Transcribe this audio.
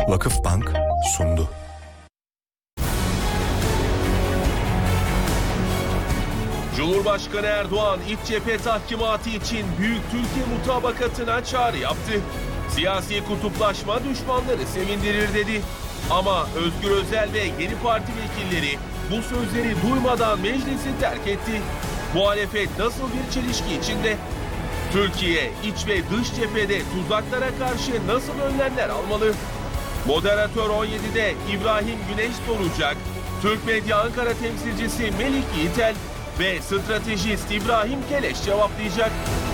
Vakıfbank sundu. Cumhurbaşkanı Erdoğan iç cephe tahkimatı için Büyük Türkiye Mutabakatı'na çağrı yaptı. Siyasi kutuplaşma düşmanları sevindirir dedi. Ama Özgür Özel ve Yeni Parti vekilleri bu sözleri duymadan meclisi terk etti. Muhalefet nasıl bir çelişki içinde? Türkiye iç ve dış cephede tuzaklara karşı nasıl önlemler almalı? Moderatör 17'de İbrahim Güneş soracak. Türk Medya Ankara temsilcisi Melik Yiğitel ve stratejist İbrahim Keleş cevaplayacak.